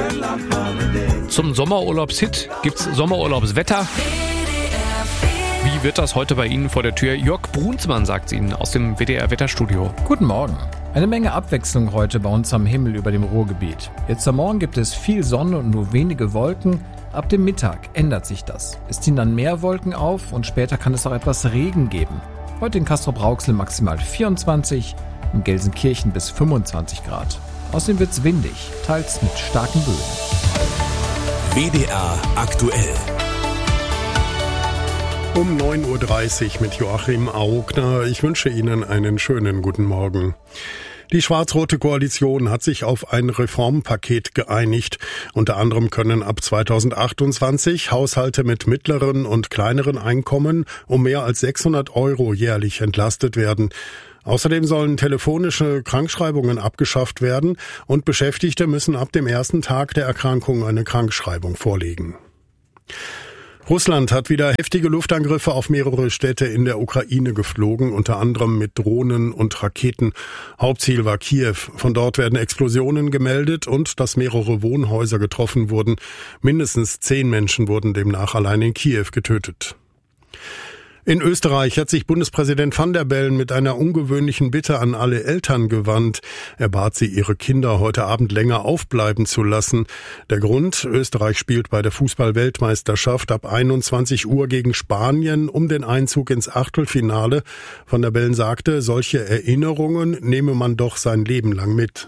Zum Sommerurlaubshit gibt's Sommerurlaubswetter. Wie wird das heute bei Ihnen vor der Tür? Jörg Brunsmann sagt's Ihnen aus dem WDR-Wetterstudio. Guten Morgen. Eine Menge Abwechslung heute bei uns am Himmel über dem Ruhrgebiet. Jetzt am Morgen gibt es viel Sonne und nur wenige Wolken. Ab dem Mittag ändert sich das. Es ziehen dann mehr Wolken auf und später kann es auch etwas Regen geben. Heute in Castrop-Rauxel maximal 24, in Gelsenkirchen bis 25 Grad. Außerdem wird's windig, teils mit starken Böen. WDR aktuell. Um 9.30 Uhr mit Joachim Augner. Ich wünsche Ihnen einen schönen guten Morgen. Die schwarz-rote Koalition hat sich auf ein Reformpaket geeinigt. Unter anderem können ab 2028 Haushalte mit mittleren und kleineren Einkommen um mehr als 600 € jährlich entlastet werden. Außerdem sollen telefonische Krankschreibungen abgeschafft werden und Beschäftigte müssen ab dem ersten Tag der Erkrankung eine Krankschreibung vorlegen. Russland hat wieder heftige Luftangriffe auf mehrere Städte in der Ukraine geflogen, unter anderem mit Drohnen und Raketen. Hauptziel war Kiew. Von dort werden Explosionen gemeldet und dass mehrere Wohnhäuser getroffen wurden. Mindestens 10 Menschen wurden demnach allein in Kiew getötet. In Österreich hat sich Bundespräsident Van der Bellen mit einer ungewöhnlichen Bitte an alle Eltern gewandt. Er bat sie, ihre Kinder heute Abend länger aufbleiben zu lassen. Der Grund: Österreich spielt bei der Fußball-Weltmeisterschaft ab 21 Uhr gegen Spanien um den Einzug ins Achtelfinale. Van der Bellen sagte, solche Erinnerungen nehme man doch sein Leben lang mit.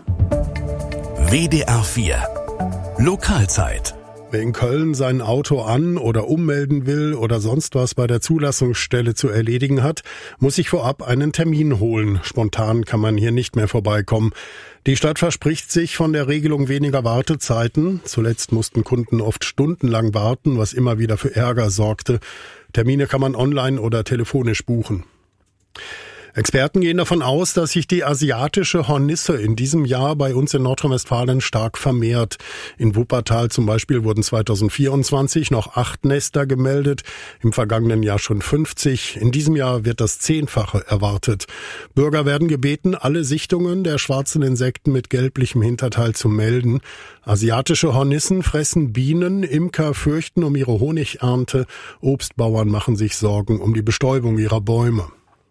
WDR 4 Lokalzeit. Wer in Köln sein Auto an- oder ummelden will oder sonst was bei der Zulassungsstelle zu erledigen hat, muss sich vorab einen Termin holen. Spontan kann man hier nicht mehr vorbeikommen. Die Stadt verspricht sich von der Regelung weniger Wartezeiten. Zuletzt mussten Kunden oft stundenlang warten, was immer wieder für Ärger sorgte. Termine kann man online oder telefonisch buchen. Experten gehen davon aus, dass sich die asiatische Hornisse in diesem Jahr bei uns in Nordrhein-Westfalen stark vermehrt. In Wuppertal zum Beispiel wurden 2024 noch 8 Nester gemeldet, im vergangenen Jahr schon 50. In diesem Jahr wird das 10-fache erwartet. Bürger werden gebeten, alle Sichtungen der schwarzen Insekten mit gelblichem Hinterteil zu melden. Asiatische Hornissen fressen Bienen, Imker fürchten um ihre Honigernte, Obstbauern machen sich Sorgen um die Bestäubung ihrer Bäume.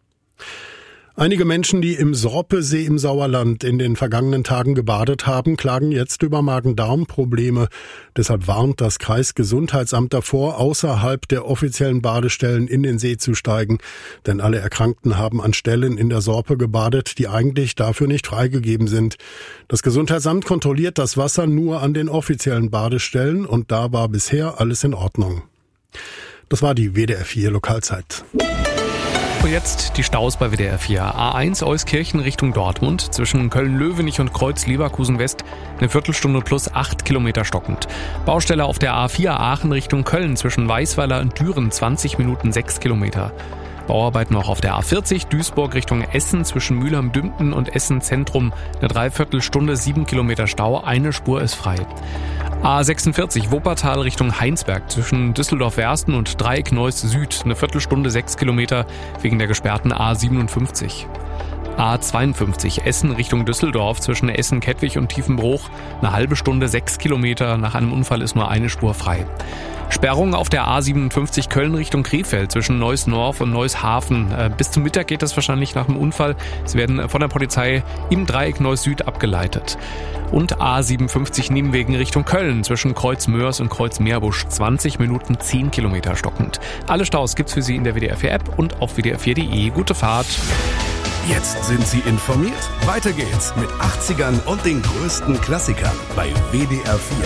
Einige Menschen, die im Sorpesee im Sauerland in den vergangenen Tagen gebadet haben, klagen jetzt über Magen-Darm-Probleme. Deshalb warnt das Kreisgesundheitsamt davor, außerhalb der offiziellen Badestellen in den See zu steigen. Denn alle Erkrankten haben an Stellen in der Sorpe gebadet, die eigentlich dafür nicht freigegeben sind. Das Gesundheitsamt kontrolliert das Wasser nur an den offiziellen Badestellen und da war bisher alles in Ordnung. Das war die WDR 4 Lokalzeit. Und jetzt die Staus bei WDR 4. A1 Euskirchen Richtung Dortmund, zwischen Köln-Löwenich und Kreuz-Leverkusen-West, eine Viertelstunde plus 8 Kilometer stockend. Baustelle auf der A4 Aachen Richtung Köln, zwischen Weißweiler und Düren, 20 Minuten 6 Kilometer. Bauarbeiten auch auf der A40 Duisburg Richtung Essen, zwischen Mülheim-Dümpten und Essen-Zentrum, eine Dreiviertelstunde 7 Kilometer Stau, eine Spur ist frei. A46 Wuppertal Richtung Heinsberg, zwischen Düsseldorf-Wersten und Dreieck-Neuss Süd, eine Viertelstunde 6 Kilometer wegen der gesperrten A57. A52 Essen Richtung Düsseldorf, zwischen Essen-Kettwig und Tiefenbruch, eine halbe Stunde 6 Kilometer, nach einem Unfall ist nur eine Spur frei. Sperrung auf der A57 Köln Richtung Krefeld, zwischen Neuss-Norf und Neuss-Hafen. Bis zum Mittag geht das wahrscheinlich nach dem Unfall. Sie werden von der Polizei im Dreieck Neuss Süd abgeleitet. Und A57 Niemenwegen Richtung Köln, zwischen Kreuz-Mörs und Kreuz-Meerbusch, 20 Minuten 10 Kilometer stockend. Alle Staus gibt's für Sie in der WDR 4 App und auf wdr4.de. Gute Fahrt! Jetzt sind Sie informiert. Weiter geht's mit 80ern und den größten Klassikern bei WDR 4.